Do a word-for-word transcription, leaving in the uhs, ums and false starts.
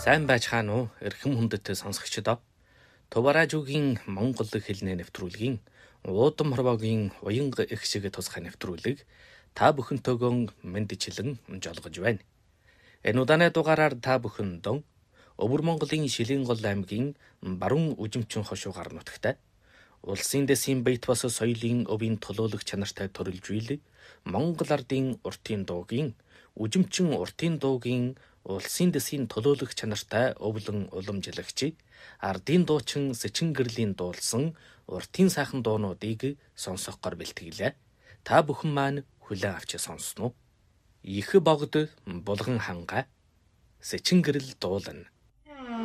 Сайн байцгаана уу? Эрхэм хүндэт сонсогчдоо. Тувааражуугийн Монгол хэлний нэвтрүүлгийн уудам хорвоогийн уянга их шиг тусгай нэвтрүүлэг та бүхэнтэйгөө мэндчилэн жолгож байна. Энэ удааны дугаараар та бүхэндээ Өвөр Монголын Шилэнгол аймгийн Баруун Үжимчин хошуугаар нутагтай улсын дэсийн бит бос соёлын өвийн төлөөлөх чанартай төрөлж үйл Монгол ардын уртын дуугийн Үжимчин уртын дуугийн улсын дэсийн төлөөлөх чанартай өвлөн уламжлагч ардын дуучин Сэчин гэрлийн дуулсан уртын сайхан дуунуудыг сонсохоор бэлтгэлээ. Та бүхэн маань хүлээн авч сонсноо. Их богд булган ханга Сэчин гэрэл дуулна.